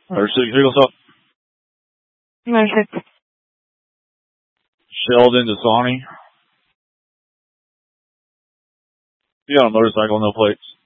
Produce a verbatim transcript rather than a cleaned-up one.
Or six, what's up? nine six. Sheldon Dasani. You got a motorcycle, no plates.